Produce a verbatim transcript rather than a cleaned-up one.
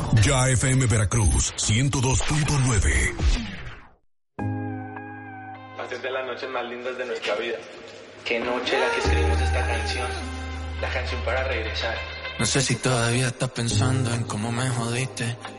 Ya F M Veracruz, ciento dos punto nueve. Hacer de las noches más lindas de nuestra vida. Qué noche la que escribimos esta canción. La canción para regresar. No sé si todavía estás pensando en cómo me jodiste.